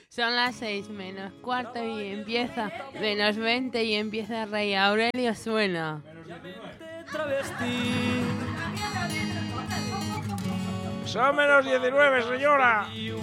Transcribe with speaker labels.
Speaker 1: Son las 6 menos cuarto y empieza menos 20 y empieza Rey Aurelio suena.
Speaker 2: Son menos 19, señora.